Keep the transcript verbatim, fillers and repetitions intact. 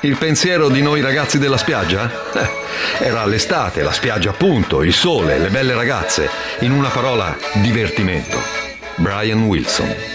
Il pensiero di noi ragazzi della spiaggia? Eh, era l'estate, la spiaggia appunto, il sole, le belle ragazze. In una parola, divertimento. Brian Wilson.